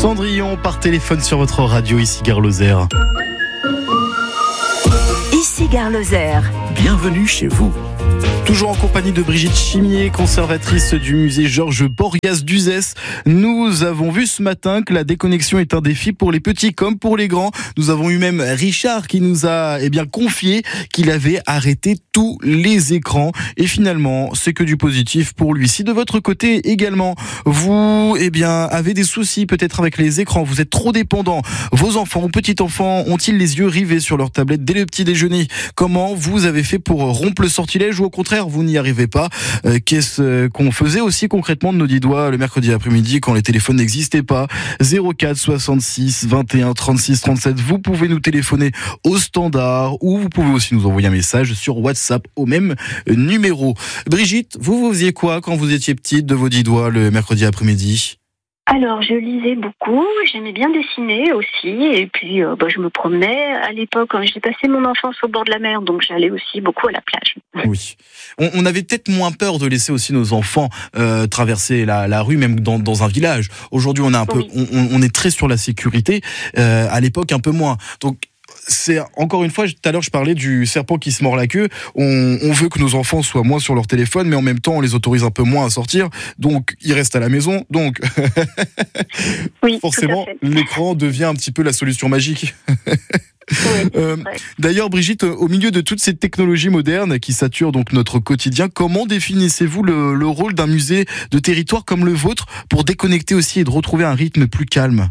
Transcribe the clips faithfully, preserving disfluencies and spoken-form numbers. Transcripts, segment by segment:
Cendrillon par téléphone sur votre radio, ici Gare Lozère. Ici Gare Lozère. Bienvenue chez vous. Toujours en compagnie de Brigitte Chimier, conservatrice du musée Georges Borgas d'Uzès. Nous avons vu ce matin que la déconnexion est un défi pour les petits comme pour les grands. Nous avons eu même Richard qui nous a eh bien, confié qu'il avait arrêté tous les écrans. Et finalement, c'est que du positif pour lui. Si de votre côté également, vous eh bien, avez des soucis peut-être avec les écrans, vous êtes trop dépendant, vos enfants ou petits-enfants ont-ils les yeux rivés sur leur tablette dès le petit déjeuner? Comment vous avez fait pour rompre le sortilège ou au contraire vous n'y arrivez pas? euh, Qu'est-ce qu'on faisait aussi concrètement de nos dix doigts le mercredi après-midi quand les téléphones n'existaient pas? Zéro quatre soixante-six vingt et un trente-six trente-sept. Vous pouvez nous téléphoner au standard ou vous pouvez aussi nous envoyer un message sur WhatsApp au même numéro. Brigitte, vous, vous faisiez quoi quand vous étiez petite de vos dix doigts le mercredi après-midi? Alors, je lisais beaucoup, j'aimais bien dessiner aussi, et puis euh, bah, je me promenais. À l'époque, hein, j'ai passé mon enfance au bord de la mer, donc j'allais aussi beaucoup à la plage. Oui. On, on avait peut-être moins peur de laisser aussi nos enfants euh, traverser la, la rue, même dans, dans un village. Aujourd'hui, on, a un peu, Oui. on, on est très sur la sécurité, euh, à l'époque un peu moins. Donc, c'est encore une fois, tout à l'heure je parlais du serpent qui se mord la queue. On, on veut que nos enfants soient moins sur leur téléphone, mais en même temps on les autorise un peu moins à sortir. Donc ils restent à la maison. Donc Oui, forcément l'écran devient un petit peu la solution magique. Oui, euh, d'ailleurs Brigitte, au milieu de toutes ces technologies modernes qui saturent donc notre quotidien, comment définissez-vous le, le rôle d'un musée de territoire comme le vôtre pour déconnecter aussi et de retrouver un rythme plus calme?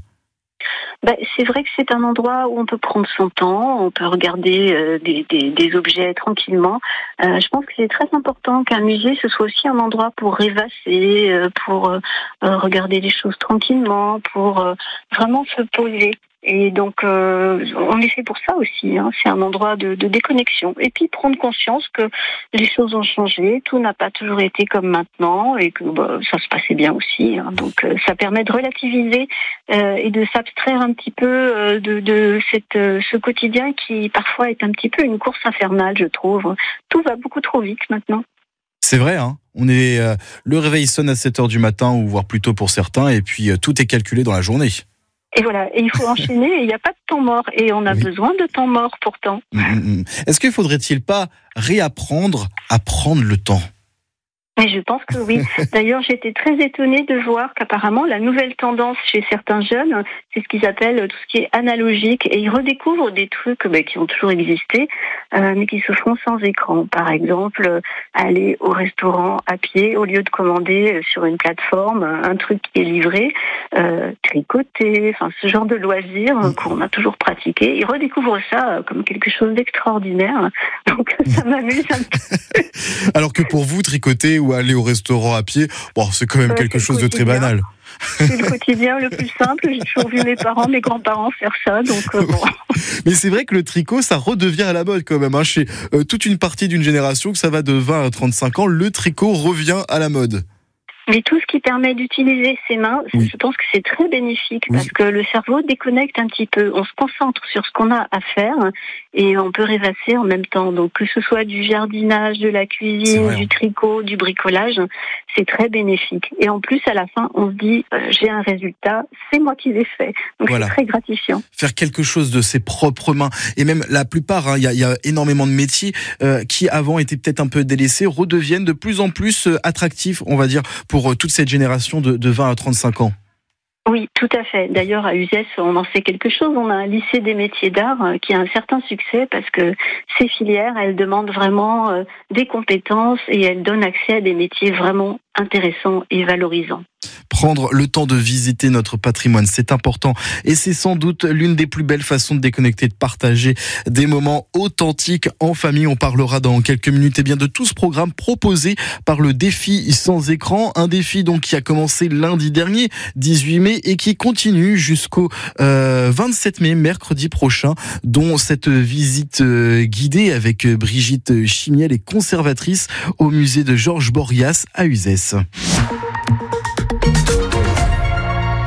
Ben, c'est vrai que c'est un endroit où on peut prendre son temps, on peut regarder euh, des, des, des objets tranquillement. Euh, je pense que c'est très important qu'un musée, ce soit aussi un endroit pour rêvasser, euh, pour euh, regarder les choses tranquillement, pour euh, vraiment se poser. Et donc, euh, on est fait pour ça aussi. Hein. C'est un endroit de, de déconnexion. Et puis, prendre conscience que les choses ont changé, tout n'a pas toujours été comme maintenant, et que bah, ça se passait bien aussi. Hein. Donc, euh, ça permet de relativiser euh, et de s'abstraire un petit peu euh, de, de cette, euh, ce quotidien qui, parfois, est un petit peu une course infernale, je trouve. Tout va beaucoup trop vite maintenant. C'est vrai, hein. On est, euh, le réveil sonne à sept heures du matin, ou voire plus tôt pour certains, et puis euh, tout est calculé dans la journée. Et voilà, et il faut enchaîner, et il n'y a pas de temps mort, et on a oui. besoin de temps mort pourtant. Mmh. Est-ce qu'il ne faudrait-il pas réapprendre à prendre le temps ? Mais je pense que oui. D'ailleurs, j'étais très étonnée de voir qu'apparemment, la nouvelle tendance chez certains jeunes, c'est ce qu'ils appellent tout ce qui est analogique. Et ils redécouvrent des trucs bah, qui ont toujours existé, euh, mais qui se font sans écran. Par exemple, euh, aller au restaurant à pied au lieu de commander sur une plateforme un truc qui est livré, euh, tricoter, enfin ce genre de loisirs euh, qu'on a toujours pratiqué. Ils redécouvrent ça euh, comme quelque chose d'extraordinaire. Donc ça m'amuse un peu. Alors que pour vous, tricoter ou aller au restaurant à pied, bon, c'est quand même ouais, quelque chose de très banal. C'est le quotidien le plus simple. J'ai toujours vu mes parents, mes grands-parents faire ça, donc euh, bon. Mais c'est vrai que le tricot, ça redevient à la mode quand même. Hein. Chez euh, toute une partie d'une génération, que ça va de vingt à trente-cinq ans, le tricot revient à la mode. Mais tout ce qui permet d'utiliser ses mains, oui. je pense que c'est très bénéfique oui. parce que le cerveau déconnecte un petit peu. On se concentre sur ce qu'on a à faire et on peut rêvasser en même temps. Donc que ce soit du jardinage, de la cuisine, vrai, du tricot, du bricolage, c'est très bénéfique. Et en plus, à la fin, on se dit euh, j'ai un résultat, c'est moi qui l'ai fait. Donc voilà. C'est très gratifiant. Faire quelque chose de ses propres mains. Et même la plupart, il hein, y, y a énormément de métiers euh, qui avant étaient peut-être un peu délaissés, redeviennent de plus en plus euh, attractifs, on va dire, pour toute cette génération de, de vingt à trente-cinq ans. Oui, tout à fait. D'ailleurs, à Uzès, on en sait quelque chose. On a un lycée des métiers d'art qui a un certain succès parce que ces filières, elles demandent vraiment euh, des compétences et elles donnent accès à des métiers vraiment intéressants et valorisants. Prendre le temps de visiter notre patrimoine, c'est important et c'est sans doute l'une des plus belles façons de déconnecter, de partager des moments authentiques en famille. On parlera dans quelques minutes eh bien, de tout ce programme proposé par le défi sans écran, un défi donc qui a commencé lundi dernier, dix-huit mai, et qui continue jusqu'au euh, vingt-sept mai, mercredi prochain, dont cette visite euh, guidée avec Brigitte Chimier, les conservatrices au musée de Georges Borgas à Uzès.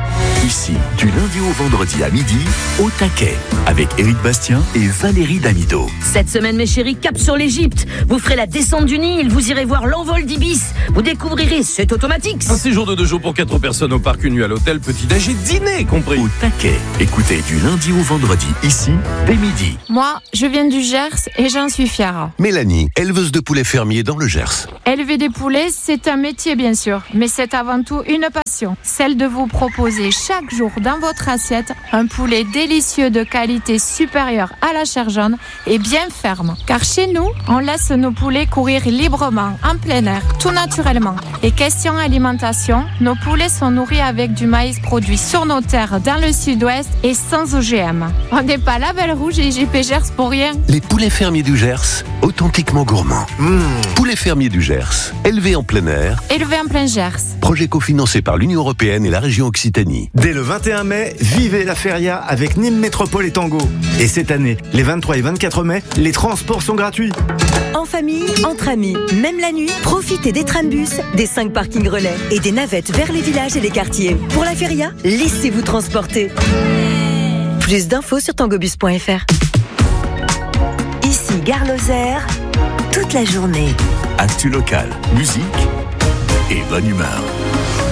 Ici, du lundi au vendredi à midi, au taquet, avec Éric Bastien et Valérie Damido. Cette semaine, mes chéris, cap sur l'Égypte. Vous ferez la descente du Nil, vous irez voir l'envol d'Ibis. Vous découvrirez, c'est automatique. Un séjour de deux jours pour quatre personnes au parc, une nuit à l'hôtel, petit-déj et dîner compris. Au taquet, écoutez du lundi au vendredi, ici, dès midi. Moi, je viens du Gers et j'en suis fière. Mélanie, éleveuse de poulets fermiers dans le Gers. Élever des poulets, c'est un métier bien sûr, mais c'est avant tout une passion. Celle de vous proposer chaque jour dans votre assiette un poulet délicieux de qualité supérieure à la chair jaune et bien ferme. Car chez nous, on laisse nos poulets courir librement, en plein air, tout naturellement. Et question alimentation, nos poulets sont nourris avec du maïs produit sur nos terres dans le sud-ouest et sans O G M. On n'est pas Label Rouge et J P Gers pour rien. Les poulets fermiers du Gers, authentiquement gourmands. Mmh. Poulets fermiers du Gers, élevés en plein air. Élevés en plein Gers. Projet cofinancé par l'Union européenne et la région Occitanie. Dès le vingt et un mai, vivez la feria avec Nîmes Métropole et Tango. Et cette année, les vingt-trois et vingt-quatre mai, les transports sont gratuits. En famille, entre amis, même la nuit, profitez des trambus, des cinq parkings relais et des navettes vers les villages et les quartiers. Pour la feria, laissez-vous transporter. Plus d'infos sur tangobus point f r. Ici Gare Lozère, toute la journée. Actu local, musique et bonne humeur.